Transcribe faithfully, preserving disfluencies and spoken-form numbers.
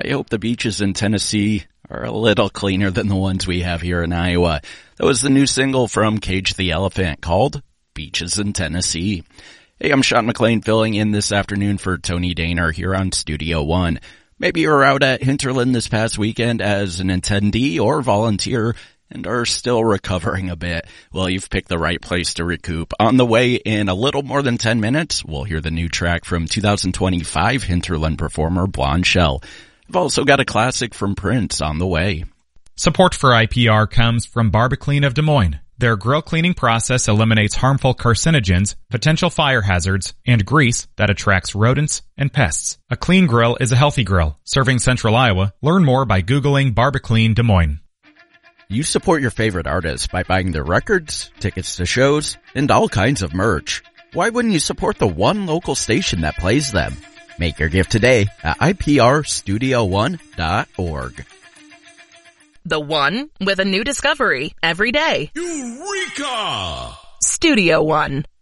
I hope the beaches in Tennessee are a little cleaner than the ones we have here in Iowa. That was the new single from Cage the Elephant called Beaches in Tennessee. Hey, I'm Sean McLean filling in this afternoon for Tony Daner here on Studio One. Maybe you were out at Hinterland this past weekend as an attendee or volunteer and are still recovering a bit. Well, you've picked the right place to recoup. On the way in a little more than ten minutes, we'll hear the new track from two thousand twenty-five Hinterland performer Blonde Shell. I've also got a classic from Prince on the way. Support for I P R comes from BarbaClean of Des Moines. Their grill cleaning process eliminates harmful carcinogens, potential fire hazards, and grease that attracts rodents and pests. A clean grill is a healthy grill. Serving Central Iowa. Learn more by Googling BarbaClean Des Moines. You support your favorite artists by buying their records, tickets to shows, and all kinds of merch. Why wouldn't you support the one local station that plays them? Make your gift today at I P R studio one dot org. The One with a new discovery every day. Eureka! Studio One.